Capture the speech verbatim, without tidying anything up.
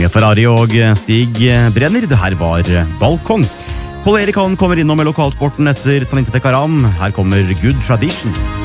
Unge Ferrari og Stig Brenner. Det her var Balkong. Paul Erik han kommer innom med lokalsporten etter Taninte Karam. Her kommer Good Tradition.